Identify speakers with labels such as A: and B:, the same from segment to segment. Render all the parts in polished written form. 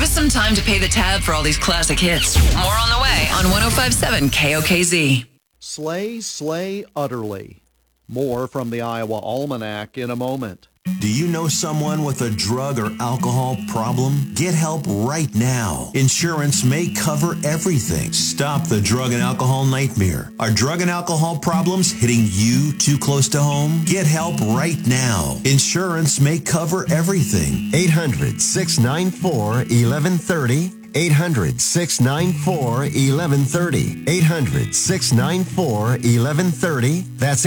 A: us some time to pay the tab for all these classic hits. More on the way on 105.7 KOKZ.
B: Slay, slay utterly. More from the Iowa Almanac in a moment.
C: Do you know someone with a drug or alcohol problem? Get help right now. Insurance may cover everything. Stop the drug and alcohol nightmare. Are drug and alcohol problems hitting you too close to home? Get help right now. Insurance may cover everything.
D: 800-694-1130. 800-694-1130. 800-694-1130. That's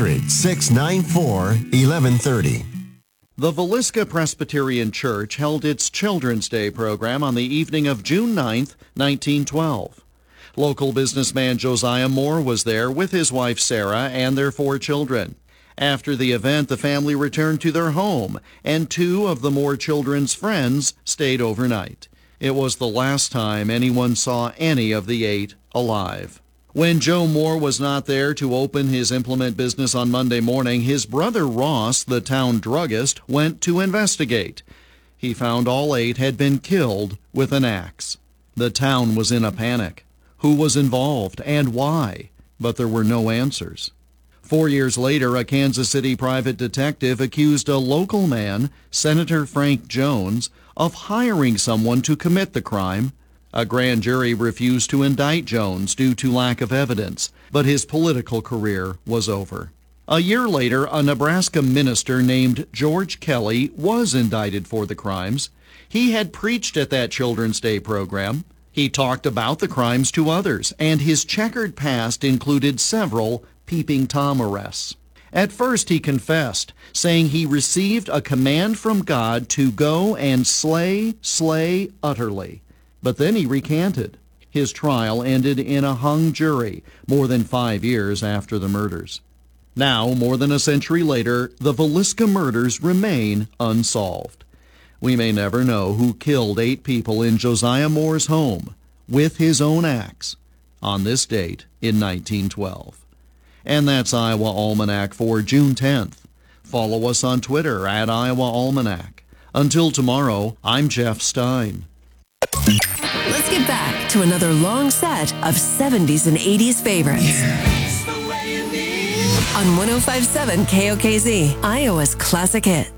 D: 800-694-1130.
B: The Villisca Presbyterian Church held its Children's Day program on the evening of June 9th, 1912. Local businessman Josiah Moore was there with his wife Sarah and their 4 children. After the event, the family returned to their home, and 2 of the Moore children's friends stayed overnight. It was the last time anyone saw any of the 8 alive. When Joe Moore was not there to open his implement business on Monday morning, his brother Ross, the town druggist, went to investigate. He found all 8 had been killed with an axe. The town was in a panic. Who was involved and why? But there were no answers. 4 years later, a Kansas City private detective accused a local man, Senator Frank Jones, of hiring someone to commit the crime. A grand jury refused to indict Jones due to lack of evidence, but his political career was over. A year later, a Nebraska minister named George Kelly was indicted for the crimes. He had preached at that Children's Day program. He talked about the crimes to others, and his checkered past included several Peeping Tom arrests. At first he confessed, saying he received a command from God to go and slay utterly. But then he recanted. His trial ended in a hung jury more than 5 years after the murders. Now, more than a century later, the Villisca murders remain unsolved. We may never know who killed 8 people in Josiah Moore's home with his own axe on this date in 1912. And that's Iowa Almanac for June 10th. Follow us on Twitter at Iowa Almanac. Until tomorrow, I'm Jeff Stein.
E: Let's get back to another long set of 70s and 80s favorites. On 105.7 KOKZ, Iowa's classic hits.